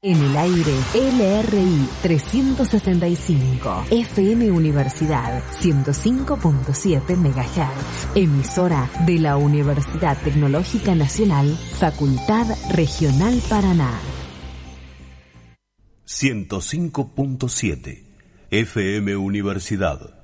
En el aire, LRI 365, FM Universidad 105.7 MHz, emisora de la Universidad Tecnológica Nacional, Facultad Regional Paraná. 105.7, FM Universidad.